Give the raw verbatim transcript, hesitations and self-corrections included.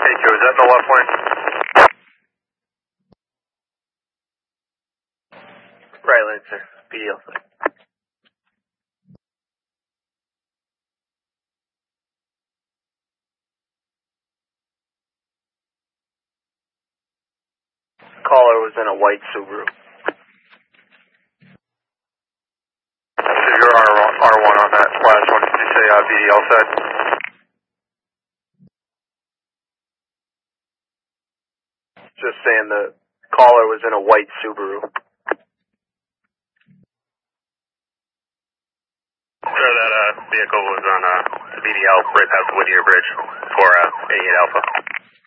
Hey Joe, is that in the left lane? Right lane, sir. B D L. Caller was in a white Subaru. So you're R one on that last one. Did you say uh, B D L said? Just saying the caller was in a white Subaru. Sure, that uh, vehicle was on uh, B D L right past the Whittier Bridge for uh, A eight Alpha.